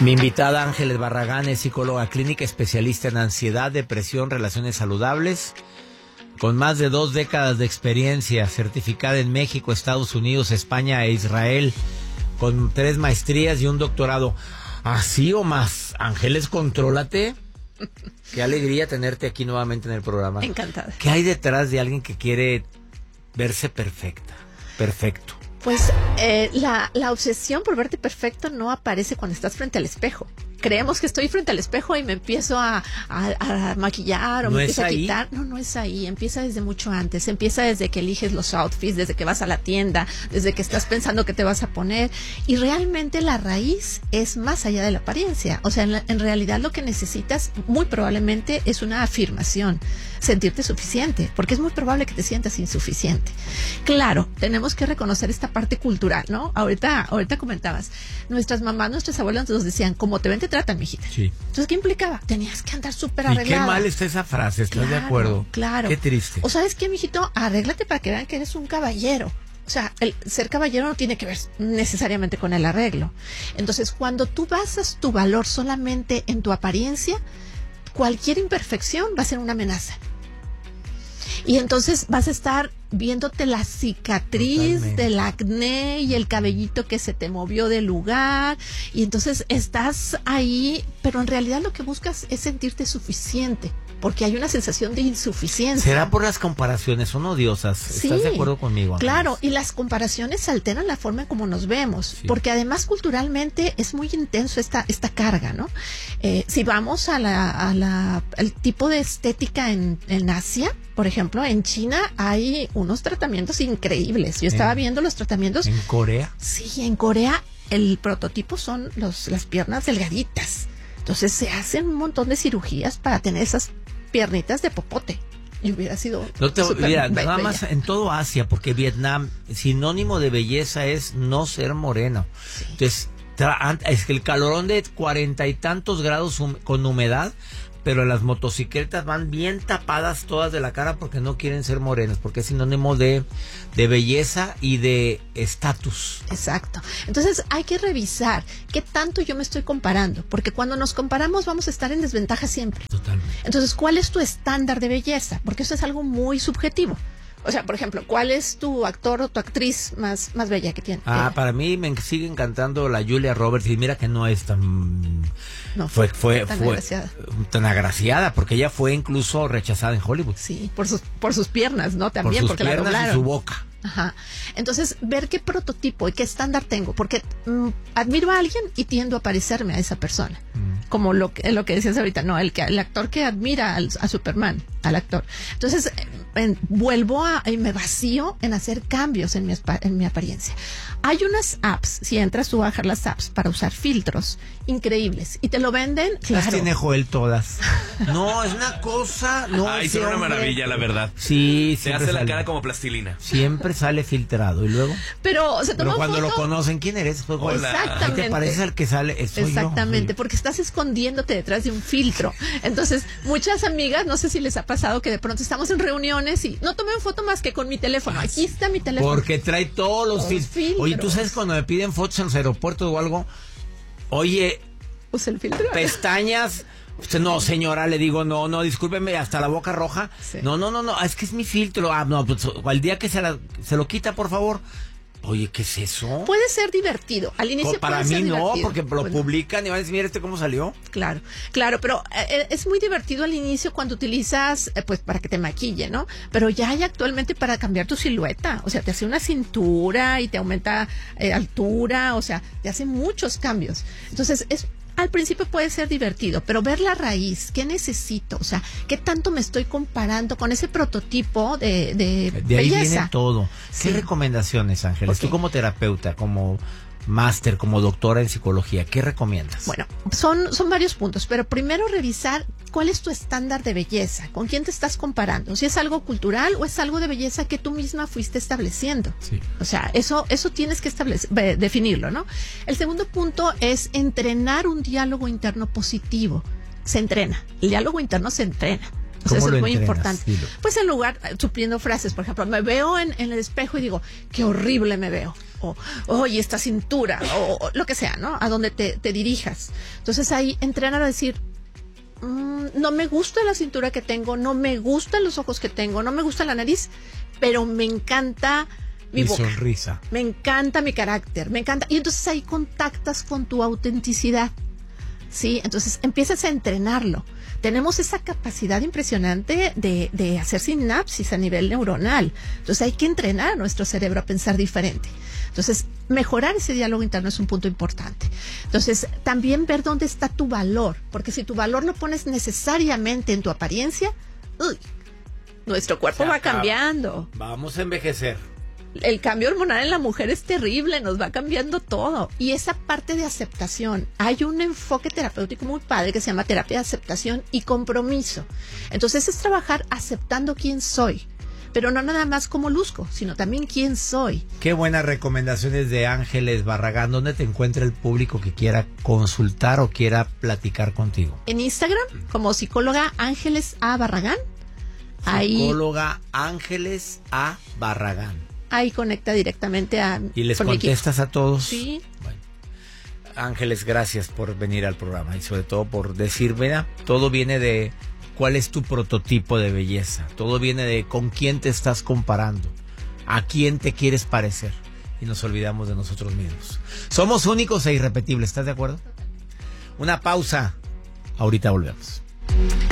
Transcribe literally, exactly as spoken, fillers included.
Mi invitada Ángeles Barragán es psicóloga clínica, especialista en ansiedad, depresión, relaciones saludables, con más de dos décadas de experiencia, certificada en México, Estados Unidos, España e Israel, con tres maestrías y un doctorado. ¿Así o más? Ángeles, contrólate. Qué alegría tenerte aquí nuevamente en el programa. Encantada. ¿Qué hay detrás de alguien que quiere verse perfecta? Perfecto. Pues eh, la, la obsesión por verte perfecto no aparece cuando estás frente al espejo. Creemos que estoy frente al espejo y me empiezo a, a, a maquillar o ¿No me es empiezo a ahí? quitar. No, no es ahí. Empieza desde mucho antes. Empieza desde que eliges los outfits, desde que vas a la tienda, desde que estás pensando qué te vas a poner. Y realmente la raíz es más allá de la apariencia. O sea, en, la, en realidad lo que necesitas muy probablemente es una afirmación, sentirte suficiente, porque es muy probable que te sientas insuficiente. Claro, tenemos que reconocer esta parte cultural, ¿no? Ahorita, ahorita comentabas, nuestras mamás, nuestras abuelas nos decían, como te ven, te tratan, mijita. Sí. Entonces, ¿qué implicaba? Tenías que andar súper Y arreglada. qué mal está esa frase, ¿estás Claro, de acuerdo? Claro. Qué triste. O ¿sabes qué, mijito? Arréglate para que vean que eres un caballero. O sea, el ser caballero no tiene que ver necesariamente con el arreglo. Entonces, cuando tú basas tu valor solamente en tu apariencia, cualquier imperfección va a ser una amenaza. Y entonces vas a estar viéndote la cicatriz Totalmente. del acné y el cabellito que se te movió del lugar. Y entonces estás ahí, pero en realidad lo que buscas es sentirte suficiente, porque hay una sensación de insuficiencia. ¿Será por las comparaciones? Son odiosas. Sí, ¿Estás de acuerdo conmigo, Ángeles? claro, y las comparaciones alteran la forma en cómo nos vemos, Sí. porque además culturalmente es muy intenso esta, esta carga, ¿no? Eh, si vamos a la, a la, al tipo de estética en, en Asia, por ejemplo, en China hay unos tratamientos increíbles. Yo estaba ¿En- viendo los tratamientos. ¿En Corea? Sí, en Corea el prototipo son los, las piernas delgaditas. Entonces se hacen un montón de cirugías para tener esas piernitas de popote. Y hubiera sido No te, súper mira, be- nada bella. más en todo Asia, porque Vietnam, sinónimo de belleza es no ser moreno. Sí. Entonces, tra- an- es que el calorón de cuarenta y tantos grados hum- con humedad, pero las motocicletas van bien tapadas todas de la cara porque no quieren ser morenas, porque es sinónimo de, de belleza y de estatus. Exacto. Entonces hay que revisar qué tanto yo me estoy comparando, porque cuando nos comparamos vamos a estar en desventaja siempre. Totalmente. Entonces, ¿cuál es tu estándar de belleza? Porque eso es algo muy subjetivo. O sea, por ejemplo, ¿cuál es tu actor o tu actriz más, más bella que tiene? Ah, Eh, para mí me sigue encantando la Julia Roberts, y mira que no es tan no, fue fue tan fue agraciada. tan agraciada, porque ella fue incluso rechazada en Hollywood Sí, por sus, por sus piernas, ¿no? por También, sus porque la piernas y doblaron. su boca. Ajá. Entonces, ver qué prototipo y qué estándar tengo, porque mm, admiro a alguien y tiendo a parecerme a esa persona. Mm. Como lo que, lo que decías ahorita, no, el que el actor que admira al, a Superman, al actor. Entonces, eh, en- vuelvo a, y me vacío en hacer cambios en mi, espa- en mi apariencia. Hay unas apps, si entras tú a bajar las apps para usar filtros increíbles y te lo venden, Las claro. tiene Joel todas. No, es una cosa. No, Ay, ese son una hombre- maravilla, la verdad. Sí, Se siempre hace la sale. cara como plastilina. Siempre sale filtrado. Y luego. Pero se Pero toma cuando lo foto. conocen, ¿quién eres? Pues, güey, Hola. ¿qué Exactamente. te parece al que sale? Eh, soy yo, Exactamente, soy yo. porque estás escondiéndote detrás de un filtro. Entonces, muchas amigas, no sé si les ha pasado que de pronto estamos en reuniones y no tomé foto más que con mi teléfono. Aquí está mi teléfono. Porque trae todos los Los fil- filtros. Oye, ¿tú sabes cuando me piden fotos en los aeropuertos o algo? Oye, Usa el filtro. pestañas. Usted, no, señora, le digo, no, no, discúlpeme, hasta la boca roja. Sí. No, no, no, no, es que es mi filtro. Ah, no, pues al día que se, la- se lo quita, por favor. Oye, ¿qué es eso? Puede ser divertido. Al inicio Para puede mí ser no, divertido. porque lo Bueno, publican y van a decir, mira este cómo salió. Claro, claro, pero eh, es muy divertido al inicio cuando utilizas, eh, pues, para que te maquille, ¿no? Pero ya hay actualmente para cambiar tu silueta. O sea, te hace una cintura y te aumenta eh, altura. O sea, te hace muchos cambios. Entonces, es al principio puede ser divertido, pero ver la raíz, ¿qué necesito? O sea, ¿qué tanto me estoy comparando con ese prototipo de, de, De ahí belleza? viene todo. Sí. ¿Qué recomendaciones, Ángeles? Ok. Tú como terapeuta, como máster, como doctora en psicología, ¿qué recomiendas? Bueno, son, son varios puntos, pero primero revisar cuál es tu estándar de belleza, con quién te estás comparando, si es algo cultural o es algo de belleza que tú misma fuiste estableciendo. Sí. O sea, eso, eso tienes que establecer, eh, definirlo, ¿no? El segundo punto es entrenar un diálogo interno positivo. Se entrena, el diálogo interno se entrena. O sea, ¿Cómo eso lo es muy entrenas? importante. Dilo. Pues en lugar, eh, supliendo frases, por ejemplo, me veo en, en el espejo y digo, qué horrible me veo. o, oye, esta cintura, o, o lo que sea, ¿no? A donde te, te dirijas. Entonces ahí entrenar a decir, mmm, no me gusta la cintura que tengo, no me gustan los ojos que tengo, no me gusta la nariz, pero me encanta mi, mi boca, sonrisa, me encanta mi carácter, me encanta. Y entonces ahí contactas con tu autenticidad, ¿sí? Entonces empiezas a entrenarlo. Tenemos esa capacidad impresionante de, de hacer sinapsis a nivel neuronal. Entonces hay que entrenar a nuestro cerebro a pensar diferente. Entonces, mejorar ese diálogo interno es un punto importante. Entonces, también ver dónde está tu valor, porque si tu valor lo pones necesariamente en tu apariencia, uy, nuestro cuerpo va cambiando. Vamos a envejecer. El cambio hormonal en la mujer es terrible, nos va cambiando todo. Y esa parte de aceptación, hay un enfoque terapéutico muy padre que se llama terapia de aceptación y compromiso. Entonces es trabajar aceptando quién soy, pero no nada más como luzco, sino también quién soy. Qué buenas recomendaciones de Ángeles Barragán. ¿Dónde te encuentra el público que quiera consultar o quiera platicar contigo? En Instagram, como psicóloga Ángeles A. Barragán. Psicóloga ahí, Ángeles A. Barragán. Ahí conecta directamente a... ¿Y les contestas a todos? Sí. Bueno. Ángeles, gracias por venir al programa y sobre todo por decir, mira, todo viene de cuál es tu prototipo de belleza. Todo viene de con quién te estás comparando, a quién te quieres parecer. Y nos olvidamos de nosotros mismos. Somos únicos e irrepetibles, ¿estás de acuerdo? Una pausa. Ahorita volvemos.